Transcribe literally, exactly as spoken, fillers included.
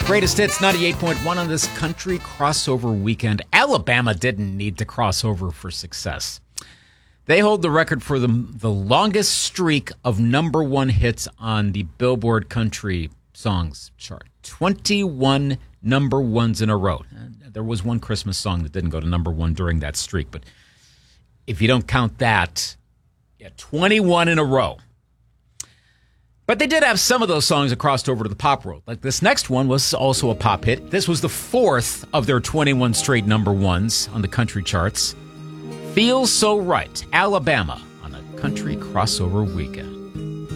Greatest hits, ninety-eight point one on this country crossover weekend. Alabama didn't need to cross over for success. They hold the record for the, the longest streak of number one hits on the Billboard Country Songs chart. twenty-one number ones in a row. There was one Christmas song that didn't go to number one during that streak, but if you don't count that, yeah, twenty-one in a row. But they did have some of those songs that crossed over to the pop world. Like this next one was also a pop hit. This was the fourth of their twenty-one straight number ones on the country charts. Feels So Right, Alabama, on a country crossover weekend.